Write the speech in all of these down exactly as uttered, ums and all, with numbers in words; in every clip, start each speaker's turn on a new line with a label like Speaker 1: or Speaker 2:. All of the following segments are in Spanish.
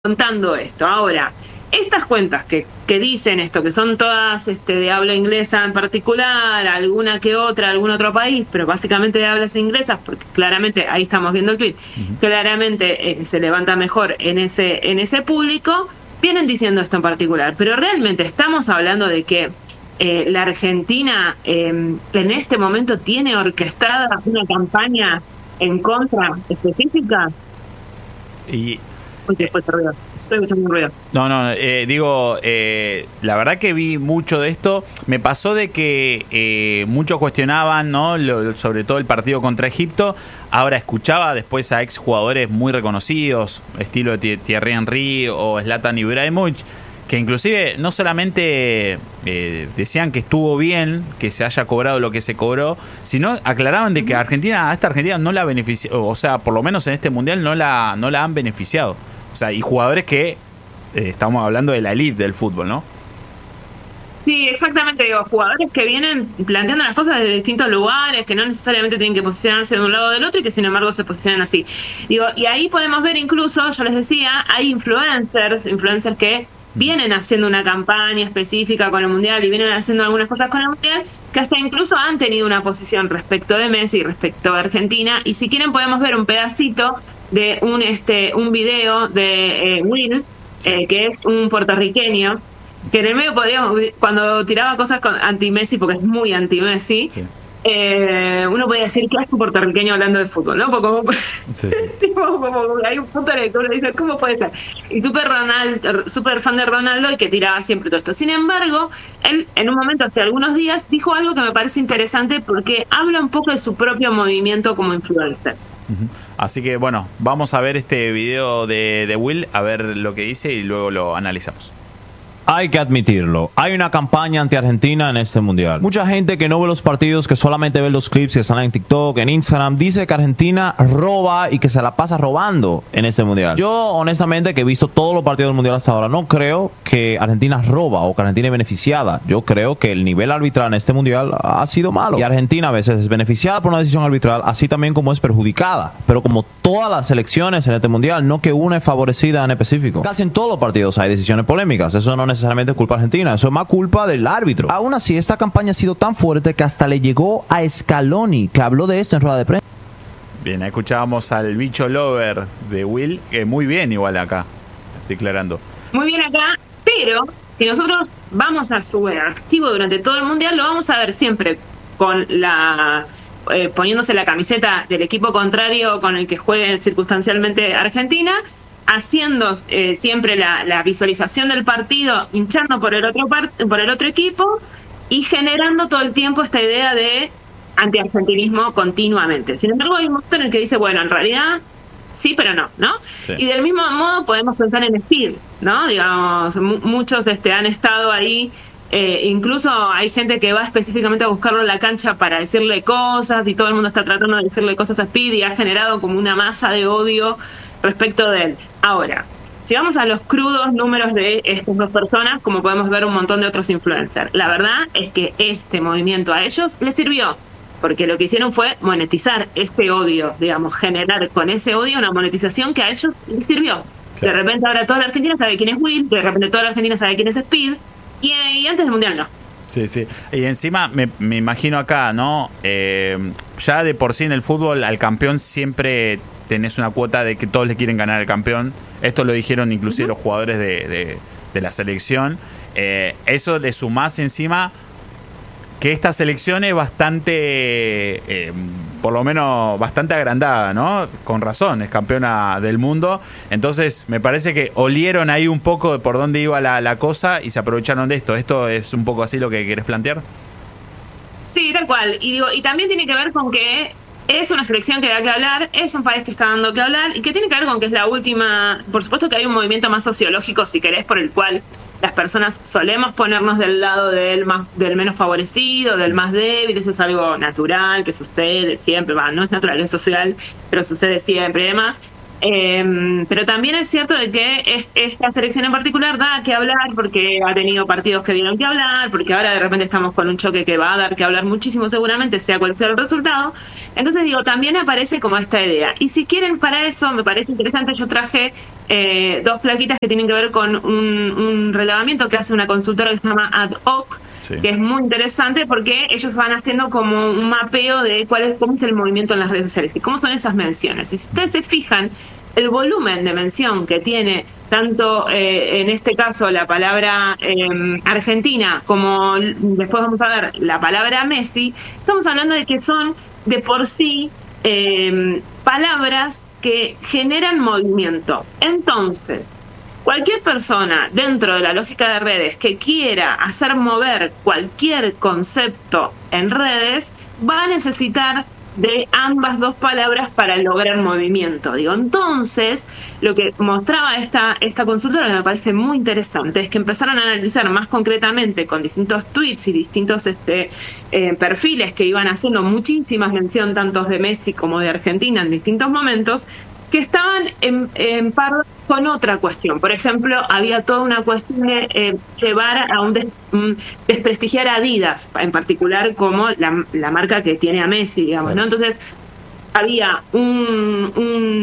Speaker 1: contando esto. Ahora, estas cuentas que, que dicen esto, que son todas este, de habla inglesa en particular, alguna que otra, algún otro país, pero básicamente de hablas inglesas, porque claramente, ahí estamos viendo el clip, uh-huh. claramente eh, se levanta mejor en ese, en ese público, vienen diciendo esto en particular, pero realmente estamos hablando de que eh, la Argentina eh, en este momento tiene orquestada una campaña en contra específica.
Speaker 2: Y
Speaker 1: Después te ruido. Estoy escuchando un ruido.
Speaker 2: No, no, eh, digo, eh, la verdad que vi mucho de esto. Me pasó de que eh, muchos cuestionaban, ¿no? Lo, sobre todo el partido contra Egipto. Ahora escuchaba después a exjugadores muy reconocidos, estilo de Thierry Henry o Zlatan Ibrahimovic, que inclusive no solamente eh, decían que estuvo bien que se haya cobrado lo que se cobró, sino aclaraban de que Argentina, a esta Argentina no la benefició, o sea, por lo menos en este mundial no la, no la han beneficiado. O sea, y jugadores que eh, estamos hablando de la elite del fútbol, ¿no?
Speaker 1: Sí, exactamente, digo, jugadores que vienen planteando las cosas desde distintos lugares, que no necesariamente tienen que posicionarse de un lado o del otro y que sin embargo se posicionan así. Digo, y ahí podemos ver incluso, yo les decía, hay influencers, influencers que vienen haciendo una campaña específica con el Mundial y vienen haciendo algunas cosas con el Mundial, que hasta incluso han tenido una posición respecto de Messi, respecto a Argentina, y si quieren podemos ver un pedacito de un este un video de eh, Will, eh, que es un puertorriqueño, que en el medio podríamos, cuando tiraba cosas con anti-Messi, porque es muy anti-Messi, sí. eh, uno podría decir que es un puertorriqueño hablando de fútbol, ¿no? Porque como, sí, sí. tipo, como hay un punto en el que uno dice, ¿cómo puede ser? Y súper Ronaldo, súper fan de Ronaldo y que tiraba siempre todo esto. Sin embargo, él en un momento, hace algunos días, dijo algo que me parece interesante porque habla un poco de su propio movimiento como influencer.
Speaker 2: Uh-huh. Así que bueno, vamos a ver este video de, de Will, a ver lo que dice y luego lo analizamos.
Speaker 3: Hay que admitirlo, hay una campaña anti-Argentina en este mundial. Mucha gente que no ve los partidos, que solamente ve los clips que salen en TikTok, en Instagram, dice que Argentina roba y que se la pasa robando en este mundial. Yo, honestamente, que he visto todos los partidos del mundial hasta ahora, no creo que Argentina roba o que Argentina es beneficiada. Yo creo que el nivel arbitral en este mundial ha sido malo. Y Argentina a veces es beneficiada por una decisión arbitral, así también como es perjudicada. Pero como todas las selecciones en este mundial, no que una es favorecida en específico. Casi en todos los partidos hay decisiones polémicas. Eso no necesariamente culpa argentina, eso es más culpa del árbitro. Aún así, esta campaña ha sido tan fuerte que hasta le llegó a Scaloni, que habló de esto en rueda de prensa.
Speaker 2: Bien, escuchábamos al bicho lover de Will, que muy bien igual acá, declarando.
Speaker 1: Muy bien acá, pero si nosotros vamos a su activo durante todo el mundial, lo vamos a ver siempre con la... Eh, poniéndose la camiseta del equipo contrario con el que juegue circunstancialmente Argentina, haciendo eh, siempre la, la visualización del partido, hinchando por el otro part por el otro equipo y generando todo el tiempo esta idea de antiargentinismo continuamente. Sin embargo, hay un momento en el que dice, bueno, en realidad sí, pero no, ¿no? Sí. Y del mismo modo podemos pensar en Speed, ¿no? Digamos, muchos este, han estado ahí, eh, incluso hay gente que va específicamente a buscarlo en la cancha para decirle cosas y todo el mundo está tratando de decirle cosas a Speed y ha generado como una masa de odio respecto de él. Ahora, si vamos a los crudos números de estas dos personas, como podemos ver un montón de otros influencers, la verdad es que este movimiento a ellos les sirvió, porque lo que hicieron fue monetizar este odio, digamos, generar con ese odio una monetización que a ellos les sirvió. Claro. De repente ahora toda la Argentina sabe quién es Will, de repente toda la Argentina sabe quién es Speed, y, y antes del Mundial no.
Speaker 2: Sí, sí. Y encima me, me imagino acá, ¿no? Eh, ya de por sí en el fútbol al campeón siempre tenés una cuota de que todos le quieren ganar al campeón. Esto lo dijeron inclusive uh-huh. los jugadores de, de, de la selección. Eh, eso le sumás encima que esta selección es bastante, eh, por lo menos bastante agrandada, ¿no? Con razón, es campeona del mundo. Entonces me parece que olieron ahí un poco de por dónde iba la, la cosa y se aprovecharon de esto. ¿Esto es un poco así lo que querés plantear?
Speaker 1: Sí, tal cual. Y digo, y también tiene que ver con que es una selección que da que hablar, es un país que está dando que hablar y que tiene que ver con que es la última. Por supuesto que hay un movimiento más sociológico, si querés, por el cual las personas solemos ponernos del lado del más del menos favorecido, del más débil. Eso es algo natural que sucede siempre, va, no es natural, es social, pero sucede siempre y demás. Eh, pero también es cierto de que es, esta selección en particular da que hablar porque ha tenido partidos que dieron que hablar, porque ahora de repente estamos con un choque que va a dar que hablar muchísimo seguramente, sea cual sea el resultado. Entonces digo, también aparece como esta idea. Y si quieren para eso, me parece interesante, yo traje eh, dos plaquitas que tienen que ver con un, un relevamiento que hace una consultora que se llama Ad Hoc, sí, que es muy interesante porque ellos van haciendo como un mapeo de cuál es, cómo es el movimiento en las redes sociales y cómo son esas menciones. Y si ustedes se fijan, el volumen de mención que tiene tanto eh, en este caso la palabra eh, Argentina como después vamos a ver la palabra Messi, estamos hablando de que son de por sí eh, palabras que generan movimiento. Entonces, cualquier persona dentro de la lógica de redes que quiera hacer mover cualquier concepto en redes va a necesitar de ambas dos palabras para lograr movimiento. Digo, entonces, lo que mostraba esta, esta consultora, que me parece muy interesante, es que empezaron a analizar más concretamente con distintos tweets y distintos este, eh, perfiles que iban haciendo muchísimas mención, tanto de Messi como de Argentina en distintos momentos, que estaban en, en par con otra cuestión. Por ejemplo, había toda una cuestión de eh, llevar a un, des, un desprestigiar a Adidas, en particular como la, la marca que tiene a Messi, digamos, ¿no? Entonces, había un,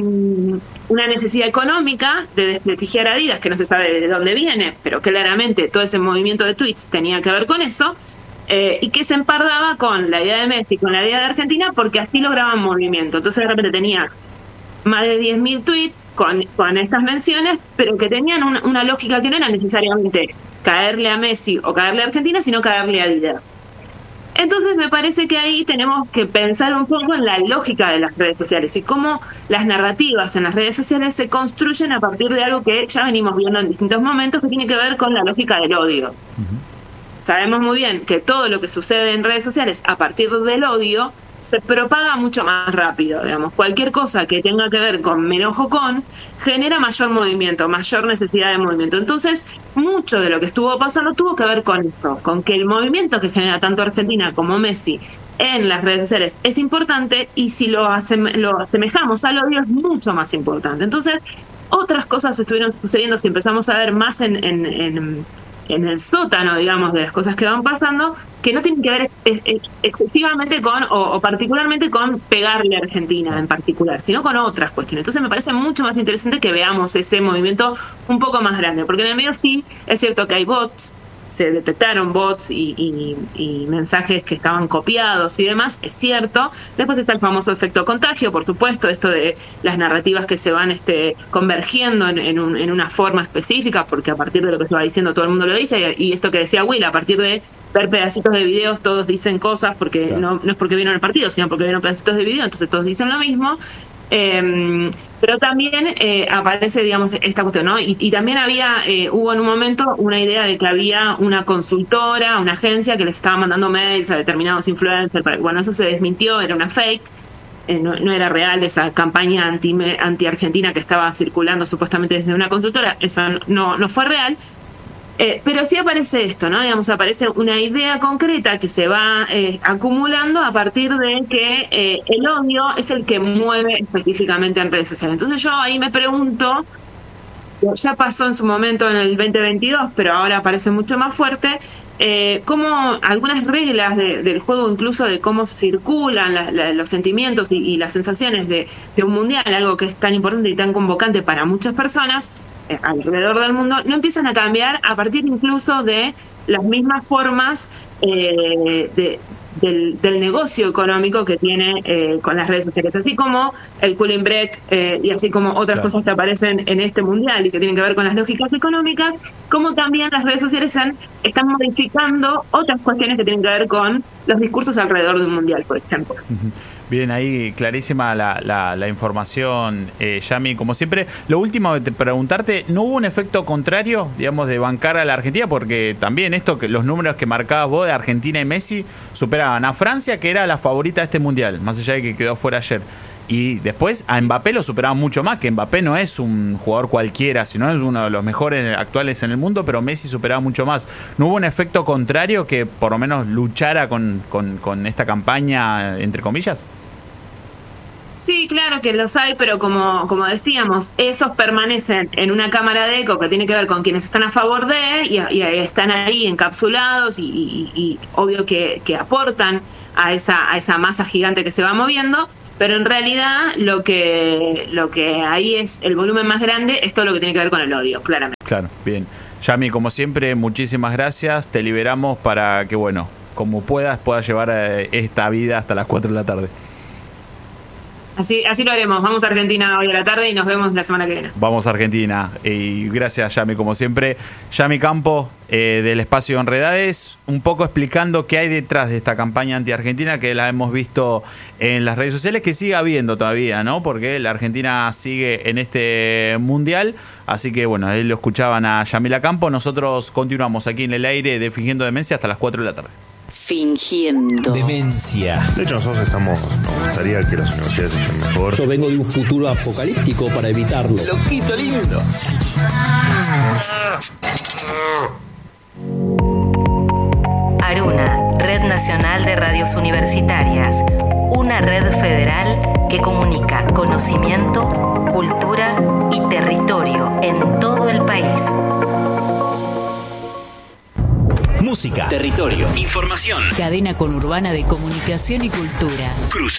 Speaker 1: un, una necesidad económica de desprestigiar a Adidas, que no se sabe de dónde viene, pero claramente todo ese movimiento de tweets tenía que ver con eso, eh, y que se empardaba con la idea de Messi, con la idea de Argentina, porque así lograban movimiento. Entonces, de repente tenía más de diez mil tweets con, con estas menciones, pero que tenían una, una lógica que no era necesariamente caerle a Messi o caerle a Argentina, sino caerle a Adidas. Entonces me parece que ahí tenemos que pensar un poco en la lógica de las redes sociales y cómo las narrativas en las redes sociales se construyen a partir de algo que ya venimos viendo en distintos momentos, que tiene que ver con la lógica del odio. Uh-huh. Sabemos muy bien que todo lo que sucede en redes sociales a partir del odio se propaga mucho más rápido, digamos. Cualquier cosa que tenga que ver con me enojo con, genera mayor movimiento, mayor necesidad de movimiento. Entonces, mucho de lo que estuvo pasando tuvo que ver con eso, con que el movimiento que genera tanto Argentina como Messi en las redes sociales es importante, y si lo, asem- lo asemejamos al odio es mucho más importante. Entonces, otras cosas estuvieron sucediendo si empezamos a ver más en... en, en en el sótano, digamos, de las cosas que van pasando, que no tienen que ver ex- ex- excesivamente con, o, o particularmente con pegarle a Argentina en particular, sino con otras cuestiones. Entonces me parece mucho más interesante que veamos ese movimiento un poco más grande, porque en el medio sí es cierto que hay bots, se detectaron bots y, y, y mensajes que estaban copiados y demás, es cierto. Después está el famoso efecto contagio, por supuesto, esto de las narrativas que se van este, convergiendo en, en, un, en una forma específica, porque a partir de lo que se va diciendo todo el mundo lo dice, y esto que decía Will, a partir de ver pedacitos de videos todos dicen cosas, porque claro. no, no es porque vieron el partido, sino porque vieron pedacitos de video, entonces todos dicen lo mismo. Eh, pero también eh, aparece, digamos, esta cuestión, ¿no? Y, y también había, eh, hubo en un momento una idea de que había una consultora, una agencia que les estaba mandando mails a determinados influencers. Bueno, eso se desmintió, era una fake, eh, no, no era real esa campaña anti, anti-argentina que estaba circulando supuestamente desde una consultora, eso no, no fue real. Eh, pero sí aparece esto, ¿no? Digamos, aparece una idea concreta que se va eh, acumulando a partir de que eh, el odio es el que mueve específicamente en redes sociales. Entonces yo ahí me pregunto, ya pasó en su momento en el veinte veintidós, pero ahora parece mucho más fuerte, eh, cómo algunas reglas de, del juego, incluso de cómo circulan la, la, los sentimientos y, y las sensaciones de, de un mundial, algo que es tan importante y tan convocante para muchas personas, alrededor del mundo, no empiezan a cambiar a partir incluso de las mismas formas eh, de, del, del negocio económico que tiene eh, con las redes sociales, así como el cooling break eh, y así como otras claro. cosas que aparecen en este mundial y que tienen que ver con las lógicas económicas, como también las redes sociales han, están modificando otras cuestiones que tienen que ver con los discursos alrededor de un mundial, por ejemplo. Uh-huh.
Speaker 2: Bien, ahí clarísima la, la, la información, eh, Yami, como siempre. Lo último de preguntarte, ¿no hubo un efecto contrario, digamos, de bancar a la Argentina? Porque también esto, que los números que marcabas vos de Argentina y Messi superaban a Francia, que era la favorita de este mundial, más allá de que quedó fuera ayer. Y después a Mbappé lo superaban mucho más, que Mbappé no es un jugador cualquiera, sino es uno de los mejores actuales en el mundo, pero Messi superaba mucho más. ¿No hubo un efecto contrario que por lo menos luchara con, con, con esta campaña, entre comillas?
Speaker 1: Sí, claro que los hay, pero como, como decíamos, esos permanecen en una cámara de eco que tiene que ver con quienes están a favor de y, y están ahí encapsulados y, y, y obvio que, que aportan a esa, a esa masa gigante que se va moviendo, pero en realidad lo que, lo que ahí es el volumen más grande es todo lo que tiene que ver con el odio, claramente.
Speaker 2: Claro, bien. Yami, como siempre, muchísimas gracias. Te liberamos para que, bueno, como puedas, puedas llevar esta vida hasta las cuatro de la tarde.
Speaker 1: Así, así lo haremos. Vamos a Argentina hoy a la tarde y nos vemos la semana que viene.
Speaker 2: Vamos a Argentina. Y gracias, Yami, como siempre. Yami Campo, eh, del Espacio Enredades, un poco explicando qué hay detrás de esta campaña anti-argentina que la hemos visto en las redes sociales, que sigue habiendo todavía, ¿no? Porque la Argentina sigue en este mundial. Así que, bueno, ahí lo escuchaban a Yamila Campo. Nosotros continuamos aquí en el aire de Fingiendo Demencia hasta las cuatro de la tarde.
Speaker 4: Fingiendo
Speaker 5: Demencia.
Speaker 6: De hecho, nosotros estamos, nos gustaría que las universidades sean mejor.
Speaker 7: Yo vengo de un futuro apocalíptico para evitarlo.
Speaker 5: Loquito lindo.
Speaker 4: Aruna, Red Nacional de Radios Universitarias, una red federal que comunica conocimiento, cultura y territorio en todo el país.
Speaker 5: Música, territorio, información.
Speaker 8: Cadena conurbana de comunicación y cultura.
Speaker 5: Cruce.